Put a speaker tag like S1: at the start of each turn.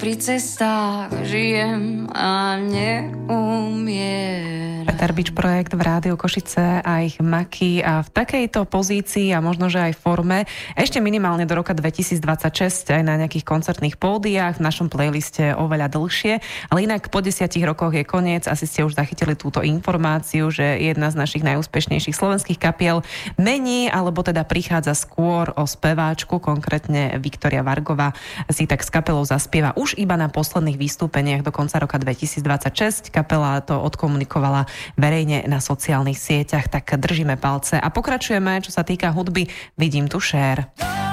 S1: Pri cestách žijem a neumieram.
S2: Peter Bič projekt v Rádiu Košice a ich maky a v takejto pozícii a možno, že aj forme ešte minimálne do roka 2026 aj na nejakých koncertných pódiách, v našom playliste oveľa dlhšie, ale inak po 10 rokoch je koniec, asi ste už zachytili túto informáciu, že jedna z našich najúspešnejších slovenských kapiel mení, alebo teda prichádza skôr o speváčku, konkrétne Viktória Vargová si tak s kapelou zaspieva už iba na posledných vystúpeniach do konca roka 2026. Kapela to odkomunikovala verejne na sociálnych sieťach, tak držíme palce a pokračujeme, čo sa týka hudby. Vidím tu share.